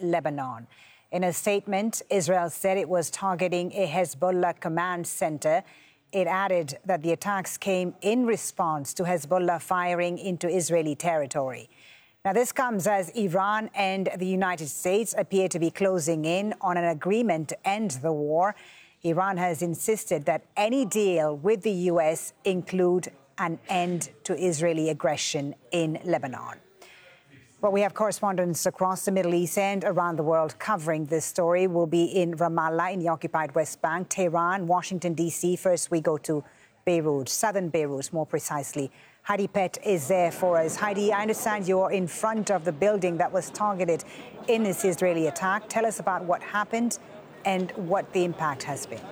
Lebanon. In a statement, Israel said it was targeting a Hezbollah command center. It added that the attacks came in response to Hezbollah firing into Israeli territory. Now, this comes as Iran and the United States appear to be closing in on an agreement to end the war. Iran has insisted that any deal with the U.S. include an end to Israeli aggression in Lebanon. Well, we have correspondents across the Middle East and around the world covering this story. We'll be in Ramallah in the occupied West Bank, Tehran, Washington, D.C. First, we go to Beirut, southern Beirut, more precisely. Heidi Pett is there for us. Heidi, I understand you're in front of the building that was targeted in this Israeli attack. Tell us about what happened and what the impact has been.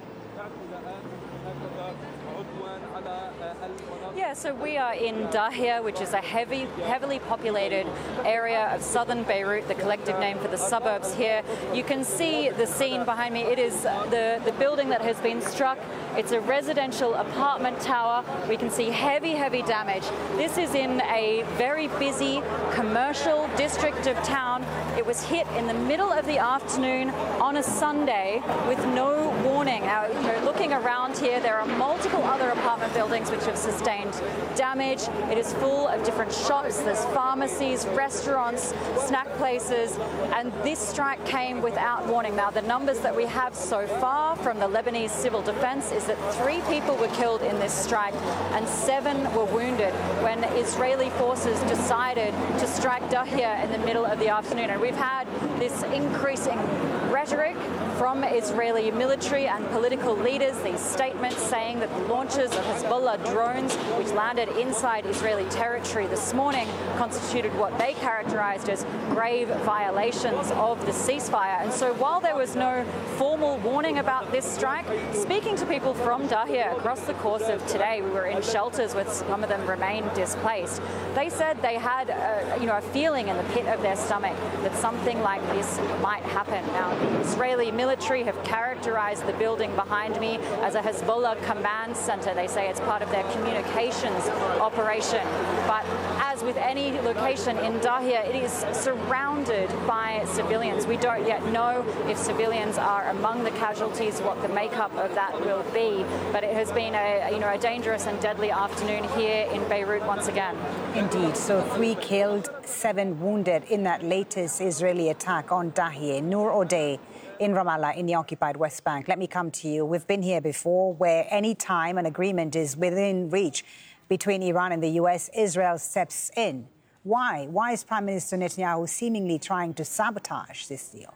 Yeah, so we are in Dahia, which is a heavily populated area of southern Beirut, the collective name for the suburbs here. You can see the scene behind me. It is the building that has been struck. It's a residential apartment tower. We can see heavy damage. This is in a very busy commercial district of town. It was hit in the middle of the afternoon on a Sunday with no warning. Now, looking around here, there are multiple other apartment buildings which have sustained damage. It is full of different shops. There's pharmacies, restaurants, snack places, and this strike came without warning. Now, the numbers that we have so far from the Lebanese Civil Defense is that 3 people were killed in this strike and 7 were wounded when Israeli forces decided to strike Dahia in the middle of the afternoon. And we've had this increasing rhetoric from Israeli military and political leaders, these statements saying that the launches of Hezbollah drones, which landed inside Israeli territory this morning, constituted what they characterized as grave violations of the ceasefire. And so while there was no formal warning about this strike, speaking to people from Dahia across the course of today, we were in shelters with some of them remained displaced. They said they had a feeling in the pit of their stomach that something like this might happen. Now, the Israeli military have characterized the building behind me as a Hezbollah command center. They say it's part of their communications operation. But as with any location in Dahia, it is surrounded by civilians. We don't yet know if civilians are among the casualties, what the makeup of that will be. But it has been a dangerous and deadly afternoon here in Beirut once again. Indeed. So 3 killed, 7 wounded in that latest Israeli attack on Dahia. Noor O'Day in Ramallah in the occupied West Bank. Let me come to you. We've been here before where any time an agreement is within reach between Iran and the U.S., Israel steps in. Why? Why is Prime Minister Netanyahu seemingly trying to sabotage this deal?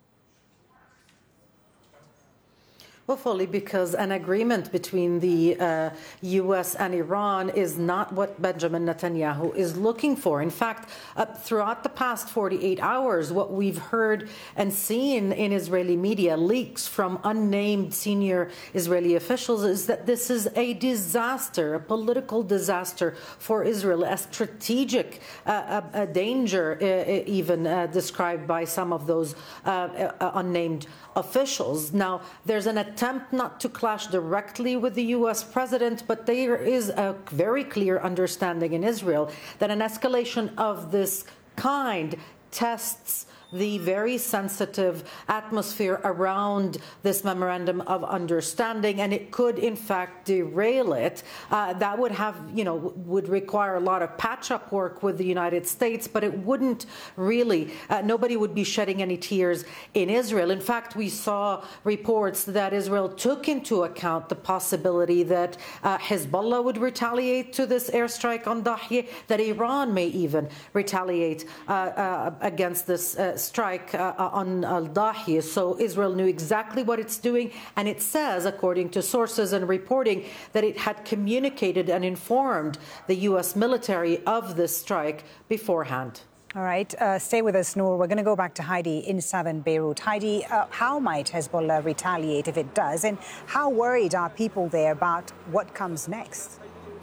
Well, fully because an agreement between the U.S. and Iran is not what Benjamin Netanyahu is looking for. In fact, throughout the past 48 hours, what we've heard and seen in Israeli media, leaks from unnamed senior Israeli officials, is that this is a disaster, a political disaster for Israel, a strategic a danger, even described by some of those unnamed officials. Now, there's an attempt not to clash directly with the U.S. president, but there is a very clear understanding in Israel that an escalation of this kind tests the very sensitive atmosphere around this memorandum of understanding, and it could, in fact, derail it. That would have, would require a lot of patch-up work with the United States, but it wouldn't really, nobody would be shedding any tears in Israel. In fact, we saw reports that Israel took into account the possibility that Hezbollah would retaliate to this airstrike on Dahia, that Iran may even retaliate against this strike on Dahia. So Israel knew exactly what it's doing, and it says, according to sources and reporting, that it had communicated and informed the U.S. military of this strike beforehand. All right. Stay with us, Noor. We're going to go back to Heidi in southern Beirut. Heidi, how might Hezbollah retaliate if it does? And how worried are people there about what comes next?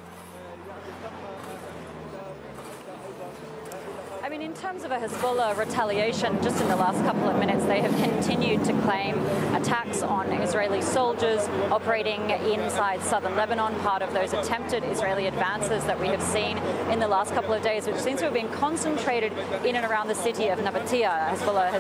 I mean, in terms of a Hezbollah retaliation, just in the last couple of minutes, they have continued to claim attacks on Israeli soldiers operating inside southern Lebanon, part of those attempted Israeli advances that we have seen in the last couple of days, which seems to have been concentrated in and around the city of Nabatea. Hezbollah